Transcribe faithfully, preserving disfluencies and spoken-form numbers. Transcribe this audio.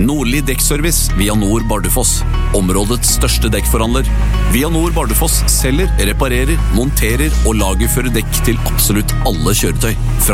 Nordli Dekkservice via Nord Bardufoss. Områdets største dekkforhandler. Via Nord Bardufoss selger, reparerer, monterer og lagerfører dekk til absolutt alle kjøretøy. Fra